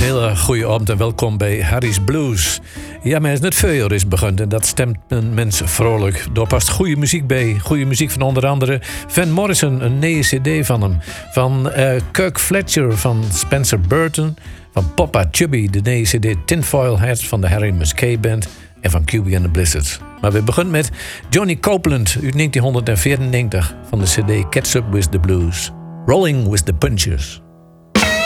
hele goede avond en welkom bij Harry's Blues. Ja, maar het voorjaar is begonnen en dat stemt mensen vrolijk. Daar past goede muziek bij. Goede muziek van onder andere Van Morrison, een nieuwe cd van hem. Van Kirk Fletcher, van Spencer Burton. Van Papa Chubby, de nieuwe cd Tinfoil Hat van de Harry Musquet Band. En van QB and the Blizzards. Maar we beginnen met Johnny Copeland uit 1994 van de cd Catch Up With The Blues. Rolling With The Punches.